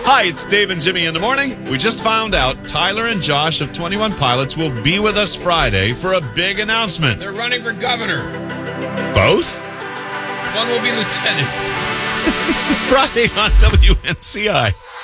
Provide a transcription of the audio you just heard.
Hi, it's Dave and Jimmy in the morning. We just found out Tyler and Josh of 21 Pilots will be with us Friday for a big announcement. They're running for governor. Both? One will be lieutenant. Friday on WNCI.